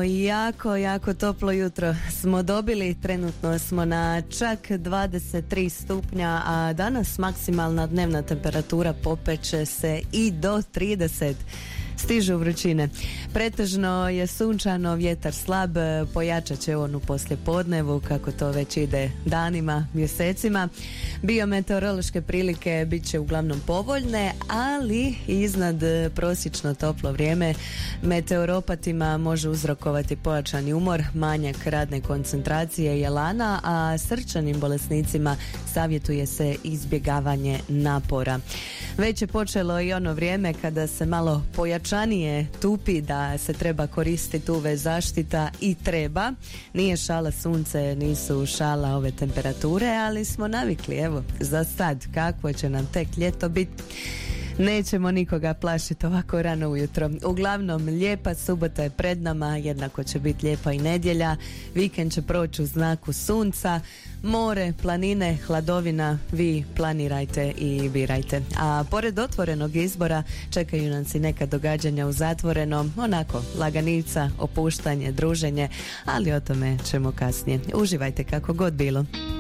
jako toplo jutro smo dobili. Trenutno smo na čak 23 stupnja, a danas maksimalna dnevna temperatura popeće se i do 30. Stižu vrućine. Pretežno je sunčano, vjetar slab, pojačat će on u poslijepodnevu, kako to već ide danima, mjesecima. Biometeorološke prilike bit će uglavnom povoljne, ali iznad prosječno toplo vrijeme meteoropatima može uzrokovati pojačani umor, manjak radne koncentracije i elana, a srčanim bolesnicima savjetuje se izbjegavanje napora. Već je počelo i ono vrijeme kada se malo pojačanije tupi da se treba koristiti UV zaštita i treba. Nije šala sunce, nisu šala ove temperature, ali smo navikli, evo, za sad kakvo će nam tek ljeto biti. Nećemo nikoga plašiti ovako rano ujutro. Uglavnom, lijepa subota je pred nama, jednako će biti lijepa i nedjelja. Vikend će proći u znaku sunca. More, planine, hladovina, vi planirajte i birajte. A pored otvorenog izbora čekaju nas i neka događanja u zatvorenom, onako, laganica, opuštanje, druženje, ali o tome ćemo kasnije. Uživajte kako god bilo.